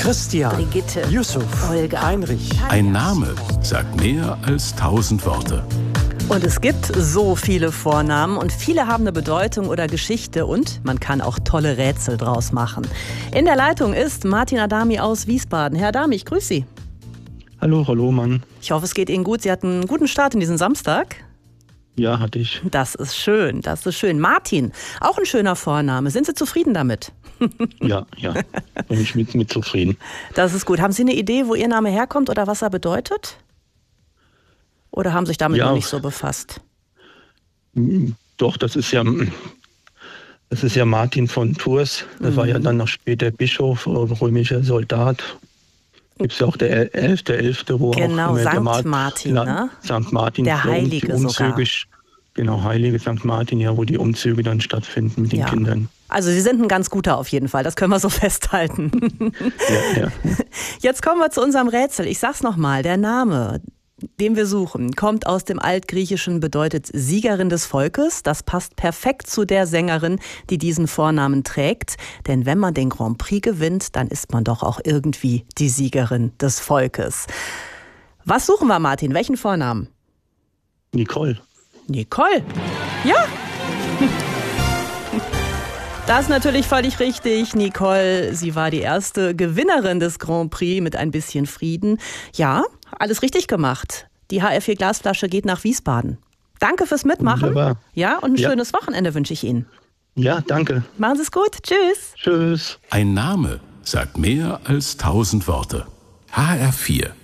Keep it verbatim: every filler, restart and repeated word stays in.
Christian, Brigitte, Yusuf, Olga, Heinrich. Ein Name sagt mehr als tausend Worte. Und es gibt so viele Vornamen und viele haben eine Bedeutung oder Geschichte und man kann auch tolle Rätsel draus machen. In der Leitung ist Martin Adami aus Wiesbaden. Herr Adami, ich grüße Sie. Hallo, hallo Mann. Ich hoffe, es geht Ihnen gut. Sie hatten einen guten Start in diesen Samstag. Ja, hatte ich. Das ist schön, das ist schön. Martin, auch ein schöner Vorname. Sind Sie zufrieden damit? Ja, ja, bin ich mit, mit zufrieden. Das ist gut. Haben Sie eine Idee, wo Ihr Name herkommt oder was er bedeutet? Oder haben Sie sich damit Ja, noch nicht so befasst? Doch, das ist ja, das ist ja Martin von Tours. Das mhm. war ja dann noch später Bischof, römischer Soldat. Gibt es ja auch der elfte elfte wo genau, auch Sankt Mar- Martin, ne? Sankt Martin, der Heilige die Umzüge, sogar. Genau, Heilige Sankt Martin, ja, wo die Umzüge dann stattfinden mit den ja. Kindern. Also Sie sind ein ganz guter auf jeden Fall, das können wir so festhalten. Ja, ja. Jetzt kommen wir zu unserem Rätsel. Ich sag's nochmal, der Name, den wir suchen, kommt aus dem Altgriechischen, bedeutet Siegerin des Volkes. Das passt perfekt zu der Sängerin, die diesen Vornamen trägt. Denn wenn man den Grand Prix gewinnt, dann ist man doch auch irgendwie die Siegerin des Volkes. Was suchen wir, Martin? Welchen Vornamen? Nicole. Nicole? Ja? Das ist natürlich völlig richtig. Nicole, sie war die erste Gewinnerin des Grand Prix mit ein bisschen Frieden. Ja, alles richtig gemacht. Die H R vier Glasflasche geht nach Wiesbaden. Danke fürs Mitmachen. Wunderbar. Ja, und ein ja. schönes Wochenende wünsche ich Ihnen. Ja, danke. Machen Sie es gut. Tschüss. Tschüss. Ein Name sagt mehr als tausend Worte. H R vier